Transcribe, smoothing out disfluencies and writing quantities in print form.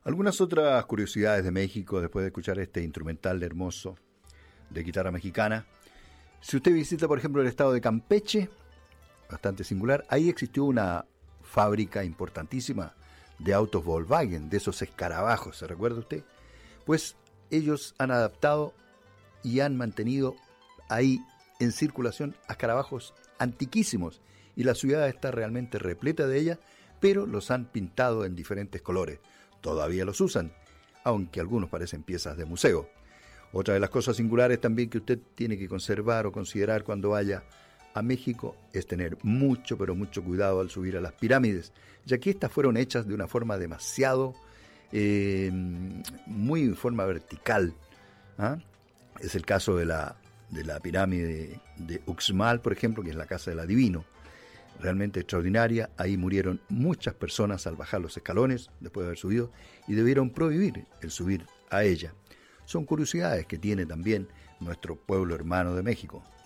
Algunas otras curiosidades de México después de escuchar este instrumental hermoso de guitarra mexicana. Si usted visita, por ejemplo, el estado de Campeche, bastante singular, ahí existió una fábrica importantísima de autos Volkswagen, de esos escarabajos, ¿se recuerda usted? Pues ellos han adaptado y han mantenido ahí en circulación escarabajos antiquísimos y la ciudad está realmente repleta de ellas, pero los han pintado en diferentes colores. Todavía los usan, aunque algunos parecen piezas de museo. Otra de las cosas singulares también que usted tiene que conservar o considerar cuando vaya a México es tener mucho, pero mucho cuidado al subir a las pirámides, ya que estas fueron hechas de una forma demasiado, muy en forma vertical. ¿Ah? Es el caso de la pirámide de Uxmal, por ejemplo, que es la casa del adivino. Realmente extraordinaria. Ahí murieron muchas personas al bajar los escalones después de haber subido y debieron prohibir el subir a ella. Son curiosidades que tiene también nuestro pueblo hermano de México.